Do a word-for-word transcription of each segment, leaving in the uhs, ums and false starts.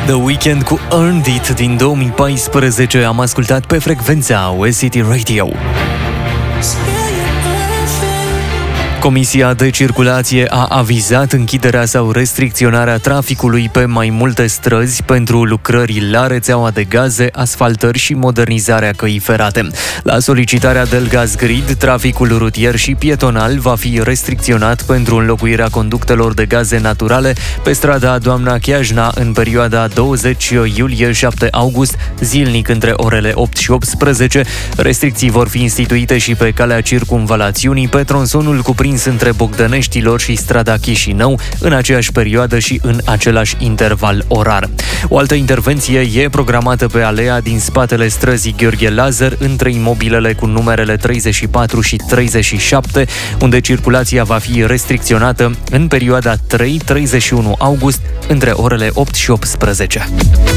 The Weeknd cu Earned It din două mii paisprezece am ascultat pe frecvența West City Radio. Comisia de circulație a avizat închiderea sau restricționarea traficului pe mai multe străzi pentru lucrări la rețeaua de gaze, asfaltări și modernizarea căii ferate. La solicitarea Delgaz Grid, traficul rutier și pietonal va fi restricționat pentru înlocuirea conductelor de gaze naturale pe strada Doamna Chiajna în perioada douăzeci iulie - șapte august, zilnic între orele opt și optsprezece. Restricții vor fi instituite și pe calea circumvalațiunii pe tronsonul cuprins între Bogdăneștilor și strada Chișinău în aceeași perioadă și în același interval orar. O altă intervenție e programată pe alea din spatele străzii Gheorghe Lazar între imobilele cu numerele treizeci și patru și treizeci și șapte, unde circulația va fi restricționată în perioada trei - treizeci și unu august între orele opt și optsprezece.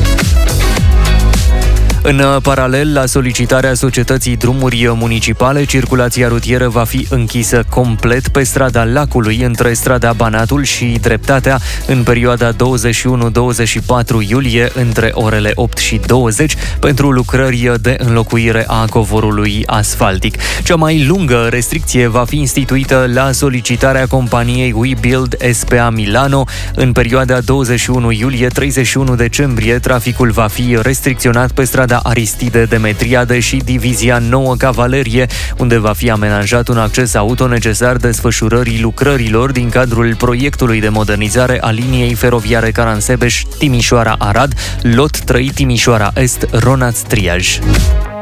În paralel, la solicitarea Societății Drumuri Municipale, circulația rutieră va fi închisă complet pe strada Lacului, între strada Banatul și Dreptatea, în perioada douăzeci și unu - douăzeci și patru iulie, între orele opt și douăzeci, pentru lucrări de înlocuire a covorului asfaltic. Cea mai lungă restricție va fi instituită la solicitarea companiei WeBuild S P A Milano. În perioada douăzeci și unu iulie - treizeci și unu decembrie, traficul va fi restricționat pe strada Aristide Demetriade și Divizia Nouă Cavalerie, unde va fi amenajat un acces auto necesar desfășurării lucrărilor din cadrul proiectului de modernizare a liniei feroviare Caransebeș-Timișoara-Arad, lot trei Timișoara Est, Ronaț Triaj.